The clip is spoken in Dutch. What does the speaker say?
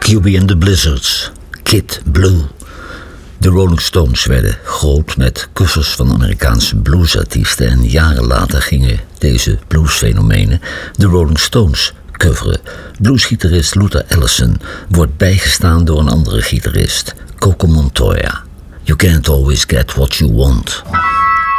QB and the Blizzards, Kid Blue. De Rolling Stones werden groot met covers van Amerikaanse bluesartiesten en jaren later gingen deze bluesfenomenen de Rolling Stones coveren. Bluesgitarist Luther Allison wordt bijgestaan door een andere gitarist, Coco Montoya. You can't always get what you want.